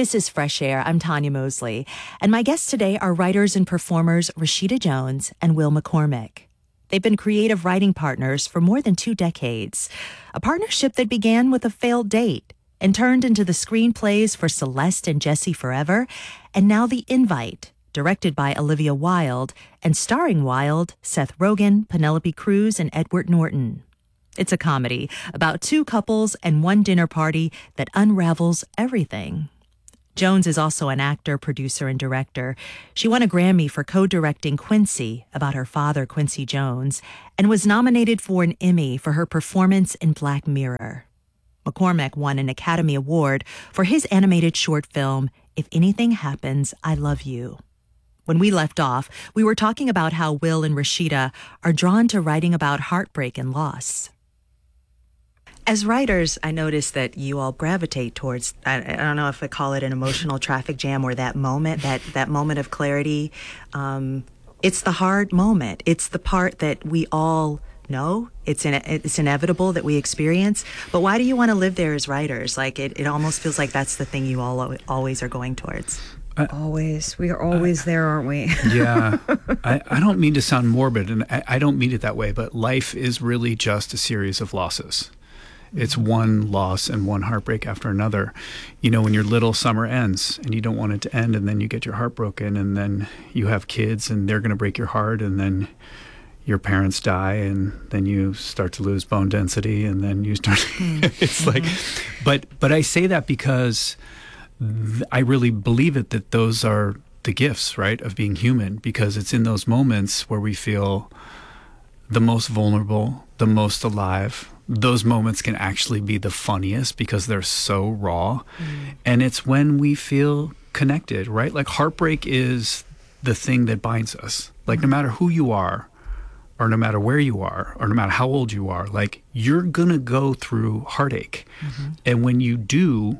This is Fresh Air. I'm Tanya Mosley, and my guests today are writers and performers Rashida Jones and Will McCormick. They've been creative writing partners for more than 2 decades, a partnership that began with a failed date and turned into the screenplays for Celeste and Jesse Forever, and now The Invite, directed by Olivia Wilde and starring Wilde, Seth Rogen, Penelope Cruz, and Edward Norton. It's a comedy about 2 couples and 1 dinner party that unravels everything. Jones is also an actor, producer, and director. She won a Grammy for co-directing Quincy, about her father, Quincy Jones, and was nominated for an Emmy for her performance in Black Mirror. McCormick won an Academy Award for his animated short film, If Anything Happens, I Love You. When we left off, we were talking about how Will and Rashida are drawn to writing about heartbreak and loss. As writers, I noticed that you all gravitate towards, I don't know if I call it an emotional traffic jam or that moment, that moment of clarity. It's the hard moment. It's the part that we all know. It's inevitable that we experience. But why do you want to live there as writers? Like, it almost feels like that's the thing you all always are going towards. Always. We are always there, aren't we? Yeah. I don't mean to sound morbid, and I don't mean it that way, but life is really just a series of losses. It's one loss and one heartbreak after another. You know, when your little summer ends and you don't want it to end, and then you get your heart broken, and then you have kids and they're going to break your heart, and then your parents die, and then you start to lose bone density, and then you start it's like, but I say that because I really believe it, that those are the gifts, right, of being human, because it's in those moments where we feel the most vulnerable, the most alive. Those moments can actually be the funniest because they're so raw. And it's when we feel connected, right? Like, heartbreak is the thing that binds us. Like, no matter who you are, or no matter where you are, or no matter how old you are, like, you're gonna go through heartache. And when you do,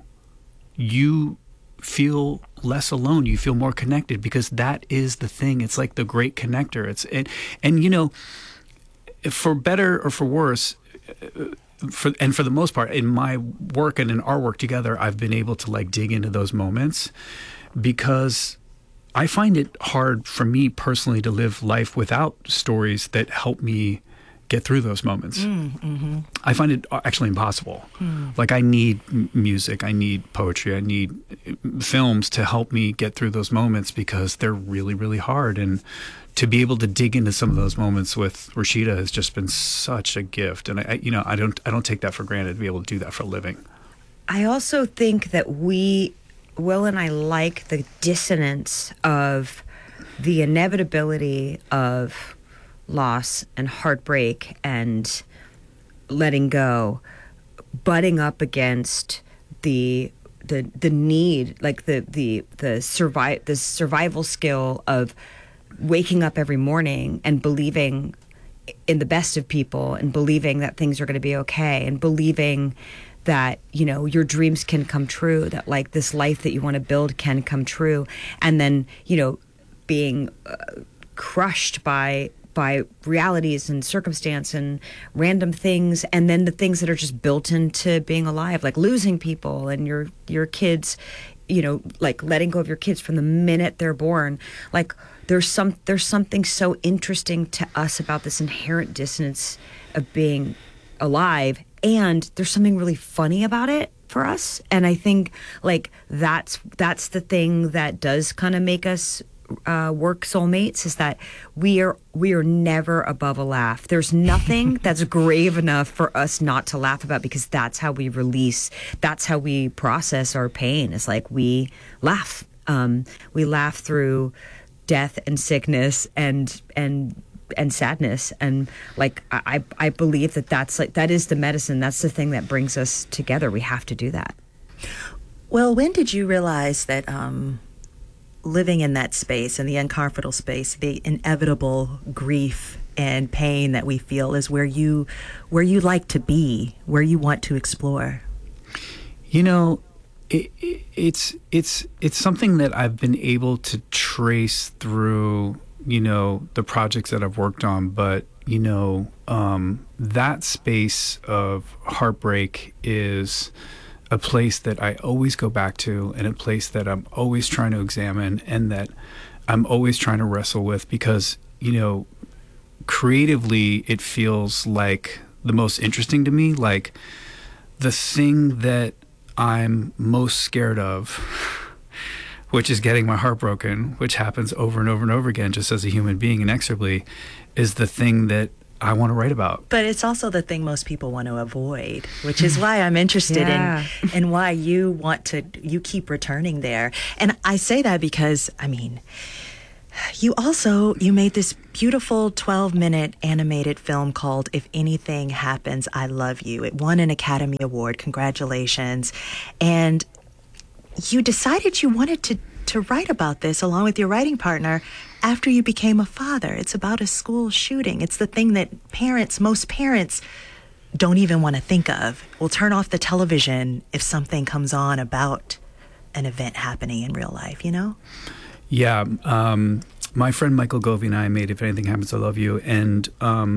you feel less alone. You feel more connected, because that is the thing. It's like the great connector. And you know, for better or for worse, for the most part, in my work and in our work together, I've been able to like dig into those moments, because I find it hard for me personally to live life without stories that help me get through those moments. I find it actually impossible. Like, I need music, I need poetry, I need films to help me get through those moments, because they're really, really hard. And to be able to dig into some of those moments with Rashida has just been such a gift. And I don't take that for granted, to be able to do that for a living. I also think that Will and I like the dissonance of the inevitability of loss and heartbreak and letting go, butting up against the need, like the survival skill of waking up every morning and believing in the best of people, and believing that things are going to be okay, and believing that, you know, your dreams can come true, that like this life that you want to build can come true, and then, you know, being crushed by realities and circumstance and random things, and then the things that are just built into being alive, like losing people and your kids, you know, like letting go of your kids from the minute they're born. Like, there's something so interesting to us about this inherent dissonance of being alive, and there's something really funny about it for us. And I think like that's the thing that does kind of make us work soulmates, is that we are never above a laugh. There's nothing that's grave enough for us not to laugh about, because that's how we release, that's how we process our pain. It's like we laugh. We laugh through death and sickness and sadness, and like I believe that is the medicine. That's the thing that brings us together. We have to do that. Well, when did you realize that living in that space, in the uncomfortable space, the inevitable grief and pain that we feel is where you like to be, where you want to explore? You know, it's something that I've been able to trace through, you know, the projects that I've worked on, but you know, that space of heartbreak is a place that I always go back to, and a place that I'm always trying to examine, and that I'm always trying to wrestle with, because, you know, creatively it feels like the most interesting to me. Like, the thing that I'm most scared of, which is getting my heart broken, which happens over and over and over again just as a human being inexorably, is the thing that I want to write about. But it's also the thing most people want to avoid, which is why I'm interested Yeah. in why you keep returning there. And I say that because, I mean, you made this beautiful 12-minute animated film called If Anything Happens, I Love You. It won an Academy Award. Congratulations. And you decided you wanted to write about this along with your writing partner after you became a father. It's about a school shooting. It's the thing that most parents don't even want to think of. Will turn off the television if something comes on about an event happening in real life, you know? Yeah. My friend Michael Govey and I made If Anything Happens, I Love You. And